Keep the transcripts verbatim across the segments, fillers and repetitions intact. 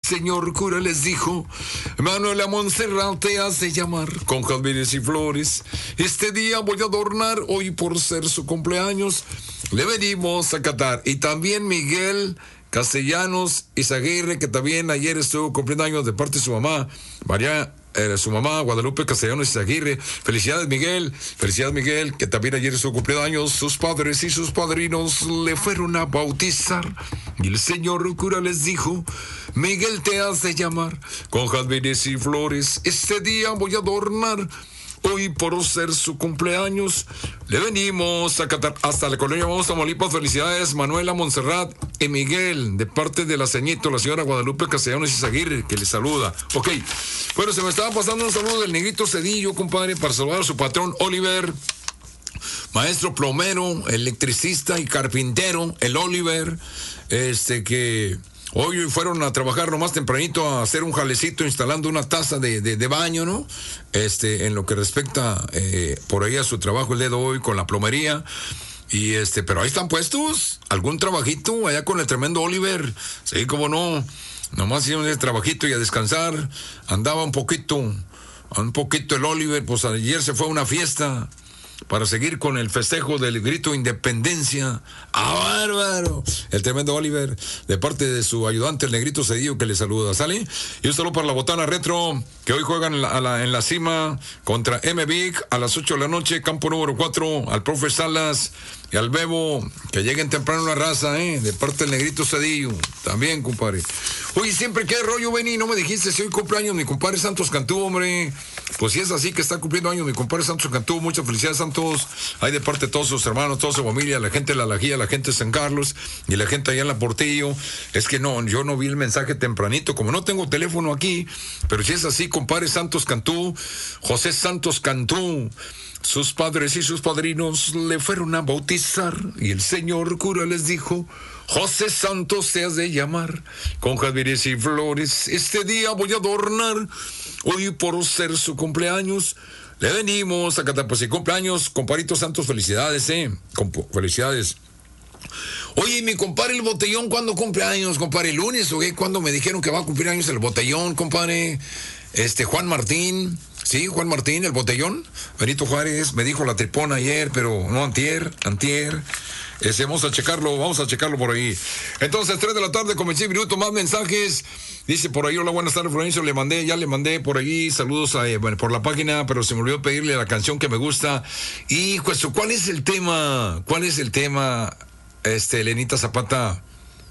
señor cura les dijo, Manuela Montserrat te hace llamar con jazmines y flores. Este día voy a adornar, hoy por ser su cumpleaños, le venimos a cantar. Y también Miguel Castellanos Izaguirre, que también ayer estuvo cumpliendo años de parte de su mamá, María, eh, su mamá, Guadalupe Castellanos Izaguirre. Felicidades, Miguel. Felicidades, Miguel, que también ayer estuvo cumpliendo años. Sus padres y sus padrinos le fueron a bautizar. Y el señor cura les dijo, Miguel te has de llamar con jazmines y flores. Este día voy a adornar, hoy por ser su cumpleaños, le venimos a cantar. Hasta la colonia Vamos Tamaulipas. Felicidades, Manuela Montserrat y Miguel, de parte de la ceñito, la señora Guadalupe Castellanos Izaguirre, que les saluda. Ok, bueno, se me estaba pasando un saludo del negrito Cedillo, compadre, para saludar a su patrón Oliver, maestro plomero, electricista y carpintero, el Oliver, este que hoy fueron a trabajar nomás tempranito a hacer un jalecito instalando una taza de, de, de baño, ¿no? Este, en lo que respecta eh, por ahí a su trabajo el día de hoy con la plomería. Y este, pero ahí están puestos, algún trabajito allá con el tremendo Oliver. Sí, cómo no, nomás hicieron el trabajito y a descansar. Andaba un poquito, un poquito el Oliver, pues ayer se fue a una fiesta para seguir con el festejo del grito de independencia. ¡Ah, bárbaro! El tremendo Oliver, de parte de su ayudante, el negrito Cedillo, que le saluda, ¿sale? Y un saludo para la Botana Retro, que hoy juegan en la, a la, en la cima contra M V I C a las ocho de la noche, campo número cuatro, al profe Salas y al Bebo, que lleguen temprano la raza, ¿eh? De parte del negrito Cedillo, también, compadre. Oye, siempre qué rollo, Benny, no me dijiste si hoy cumpleaños mi compadre Santos Cantú, hombre. Pues si es así que está cumpliendo años mi compadre Santos Cantú, muchas felicidades, Santos. Hay de parte de todos sus hermanos, toda su familia, la gente de La Lajía, la gente de San Carlos y la gente allá en la Portillo. Es que no, yo no vi el mensaje tempranito, como no tengo teléfono aquí, pero si es así, compadre Santos Cantú, José Santos Cantú, sus padres y sus padrinos le fueron a bautizar y el señor cura les dijo, José Santos te has de llamar con jazmines y flores. Este día voy a adornar, hoy por ser su cumpleaños, le venimos a cantar. Pues si cumpleaños, compadrito Santos, felicidades, eh, Comp- felicidades. Oye, mi compadre el Botellón, ¿cuándo cumple años, compadre? ¿El lunes o qué? ¿Cuándo me dijeron que va a cumplir años el Botellón, compadre? Este, Juan Martín, sí, Juan Martín, el Botellón. Benito Juárez, me dijo la tripona ayer, pero no antier, antier. Este, vamos a checarlo, vamos a checarlo por ahí. Entonces, tres de la tarde, con veintiséis minutos, más mensajes. Dice por ahí, hola, buenas tardes, Florencio, le mandé, ya le mandé por ahí, saludos a, bueno, por la página, pero se me olvidó pedirle la canción que me gusta. Y, pues, ¿cuál es el tema? ¿Cuál es el tema, este, Elenita Zapata?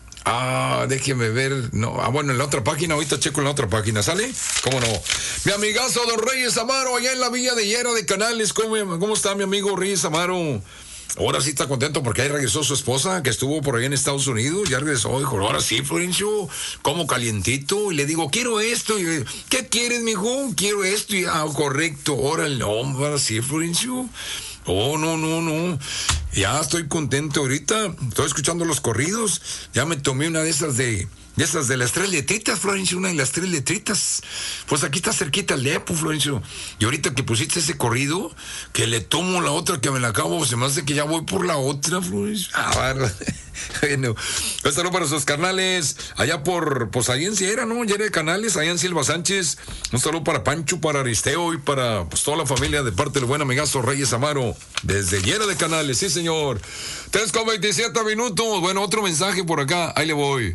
Ah, déjeme ver, no, ah, bueno, en la otra página, ahorita checo en la otra página, ¿sale? ¿Cómo no? Mi amigazo Don Reyes Amaro, allá en la Villa de Hierro de Canales, ¿cómo, cómo está mi amigo Reyes Amaro? Ahora sí está contento porque ahí regresó su esposa, que estuvo por ahí en Estados Unidos, ya regresó, dijo, ahora sí, Florencio, como calientito, y le digo, quiero esto, y ¿qué quieres, mijo? Quiero esto, y ah, correcto, órale, hombre, ahora sí, Florencio. Oh, no, no, no. Ya estoy contento ahorita. Estoy escuchando los corridos. Ya me tomé una de esas de... De esas de las tres letritas, Florencio, una de las tres letritas. Pues aquí está cerquita el Lepo, Florencio. Y ahorita que pusiste ese corrido, que le tomo la otra que me la acabo, se me hace que ya voy por la otra, Florencio. Ah, barra. Bueno, un saludo para sus carnales, allá por, pues ahí en Sierra, ¿no? Llena de Canales, allá en Silva Sánchez. Un saludo para Pancho, para Aristeo y para pues toda la familia de parte del buen amigazo Reyes Amaro, desde Llena de Canales, sí señor. tres con veintisiete minutos, bueno, otro mensaje por acá, ahí le voy.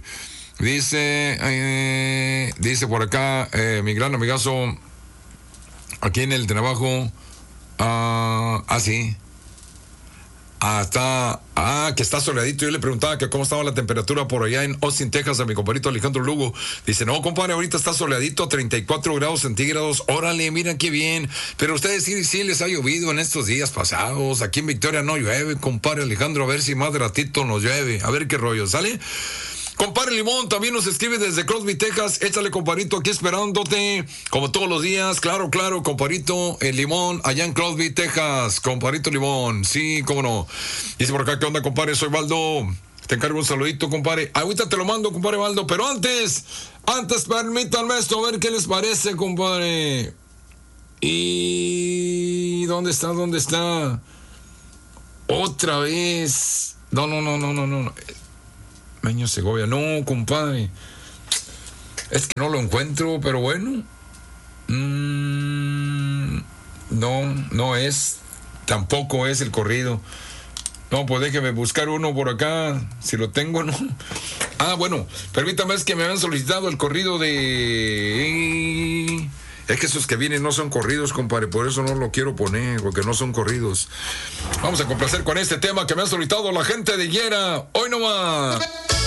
Dice, eh, dice por acá, eh, mi gran amigazo, aquí en el trabajo, ah, uh, ah, sí. Ah, está, ah, que está soleadito. Yo le preguntaba que cómo estaba la temperatura por allá en Austin, Texas, a mi compadrito Alejandro Lugo. Dice, no, compadre, ahorita está soleadito a treinta y cuatro grados centígrados. Órale, mira qué bien. Pero ustedes sí, sí les ha llovido en estos días pasados. Aquí en Victoria no llueve, compadre Alejandro. A ver si más de ratito nos llueve. A ver qué rollo, ¿sale? Compadre Limón también nos escribe desde Crosby, Texas. Échale, compadrito, aquí esperándote, como todos los días. Claro, claro, compadrito, el Limón, allá en Crosby, Texas. Compadrito Limón, sí, cómo no. Dice por acá, ¿qué onda, compadre? Soy Valdo. Te encargo un saludito, compadre. Ahorita te lo mando, compadre Valdo, pero antes, antes permítanme esto, a ver qué les parece, compadre. ¿Y dónde está? ¿Dónde está? Otra vez. No, no, no, no, no, no. Meño Segovia, no, compadre. Es que no lo encuentro, pero bueno. Mm, no, no es. Tampoco es el corrido. No, pues déjeme buscar uno por acá. Si lo tengo, no. Ah, bueno, permítame, es que me han solicitado el corrido de... Es que esos que vienen no son corridos, compadre. Por eso no lo quiero poner, porque no son corridos. Vamos a complacer con este tema que me han solicitado la gente de Yera. Hoy nomás.